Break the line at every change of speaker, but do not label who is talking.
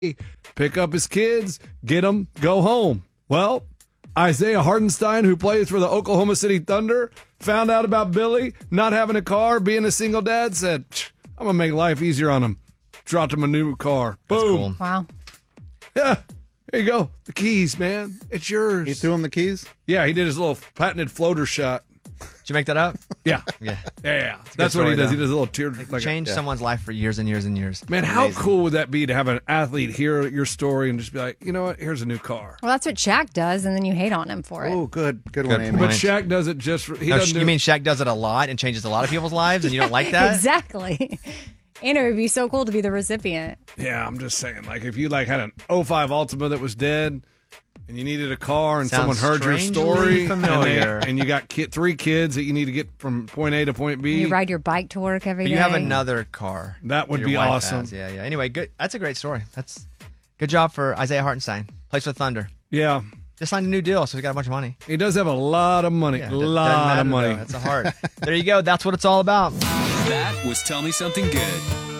pick up his kids, get them, go home. Well, Isaiah Hartenstein, who plays for the Oklahoma City Thunder, found out about Billy not having a car, being a single dad, said, I'm going to make life easier on him. Dropped him a new car. Boom.
Cool.
Wow.
Yeah. There you go. The keys, man. It's yours.
He threw him the keys?
Yeah, he did his little patented floater shot.
Did you make that up?
Yeah.
Yeah.
Yeah. That's what he does. He does a little tear.
Change someone's life for years and years and years.
Man, how cool would that be to have an athlete hear your story and just be like, you know what? Here's a new car.
Well, that's what Shaq does, and then you hate on him for it.
Oh, good one, Amy.
But Shaq does it just for...
You mean Shaq does it a lot and changes a lot of people's lives, and you don't like that?
Exactly. And it would be so cool to be the recipient.
Yeah, I'm just saying. Like, if you had an '05 Altima that was dead and you needed a car and
Sounds
someone heard your
strangely
story
familiar.
and you got 3 kids that you need to get from point A to point B.
You ride your bike to work every day.
You have another car.
That would
your
be
wife
awesome.
has. Yeah. Anyway, good. That's a great story. That's good job for Isaiah Hartenstein. Plays for Thunder.
Yeah.
Just signed a new deal, so he's got a bunch of money.
He does have a lot of money.
Yeah,
a lot of money.
Though. That's a heart. There you go. That's what it's all about.
That was Tell Me Something Good.